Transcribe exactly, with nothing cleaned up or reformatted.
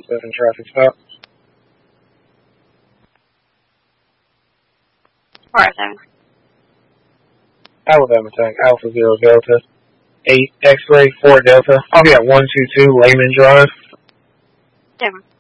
seven traffic stop. four oh seven. Alabama Tank, Alpha Zero Delta, eight X-Ray, four Delta. I'll be at one two two Layman Drive. Seven.